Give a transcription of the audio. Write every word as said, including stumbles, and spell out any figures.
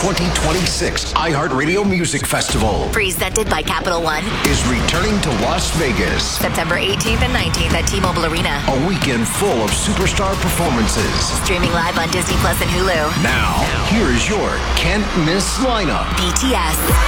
twenty twenty-six iHeartRadio Music Festival Presented by Capital One is returning to Las Vegas. September eighteenth and nineteenth at T-Mobile Arena. A weekend full of superstar performances. Streaming live on Disney Plus and Hulu. Now, here is your can't miss lineup. B T S.